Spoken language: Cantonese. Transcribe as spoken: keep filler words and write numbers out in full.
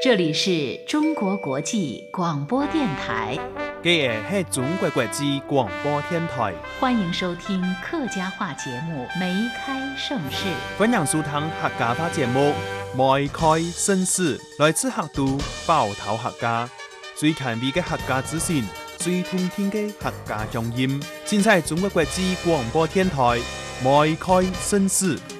这里是中国国际广播电台。 这个是中国国际广播电台， 欢迎收听客家话节目《梅开盛世》。 欢迎收听客家话节目《梅开盛世》，来自客都包头客家，最近味嘅客家资讯，最通听嘅客家乡音，现在中国国际广播电台《梅开盛世》。